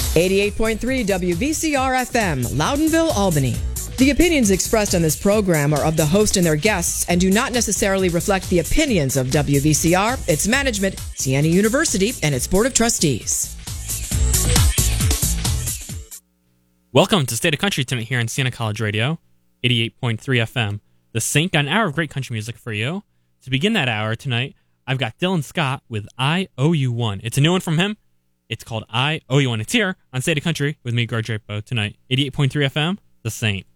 88.3 WVCR-FM, Loudonville, Albany. The opinions expressed on this program are of the host and their guests and do not necessarily reflect the opinions of WVCR, its management, Siena University, and its Board of Trustees. Welcome to State of Country tonight here on Siena College Radio, 88.3 FM. The Saint got an hour of great country music for you. To begin that hour tonight, I've got Dylan Scott with I Owe You One. It's a new one from him. It's called I Owe You One. It's here on State of Country with me, Greg Drapo, tonight. 88.3 FM, The Saint.